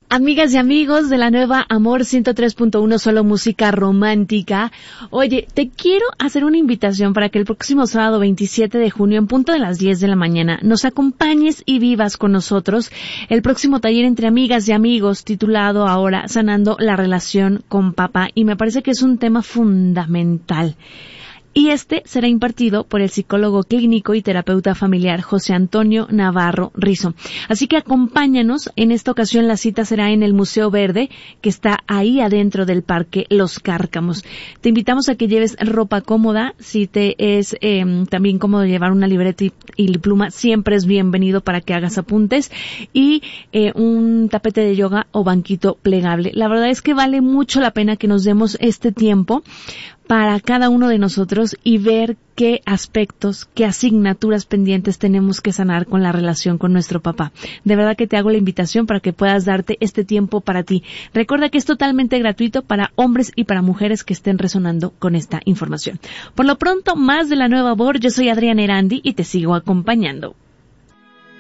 Amigas y amigos de la nueva Amor 103.1, solo música romántica. Oye, te quiero hacer una invitación para que el próximo sábado 27 de junio, en punto de las 10 de la mañana, nos acompañes y vivas con nosotros el próximo taller entre amigas y amigos, titulado ahora Sanando la relación con papá. Y me parece que es un tema fundamental. Y este será impartido por el psicólogo clínico y terapeuta familiar José Antonio Navarro Rizo. Así que acompáñanos. En esta ocasión la cita será en el Museo Verde, que está ahí adentro del Parque Los Cárcamos. Te invitamos a que lleves ropa cómoda. Si te es también cómodo llevar una libreta y pluma, siempre es bienvenido para que hagas apuntes. Y un tapete de yoga o banquito plegable. La verdad es que vale mucho la pena que nos demos este tiempo para cada uno de nosotros y ver qué aspectos, qué asignaturas pendientes tenemos que sanar con la relación con nuestro papá. De verdad que te hago la invitación para que puedas darte este tiempo para ti. Recuerda que es totalmente gratuito para hombres y para mujeres que estén resonando con esta información. Por lo pronto, más de la nueva Amor. Yo soy Adriana Erandi y te sigo acompañando.